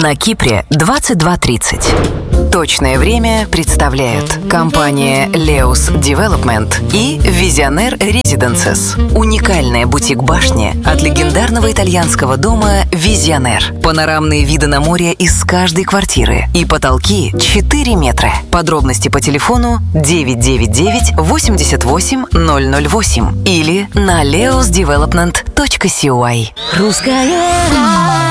На Кипре 22:30. Точное время представляют компания Leus Development и Visionaire Residences. Уникальная бутик-башня от легендарного итальянского дома Visionaire. Панорамные виды на море из каждой квартиры и потолки 4 метра. Подробности по телефону 999 88 008 или на leusdevelopment.cy. Русская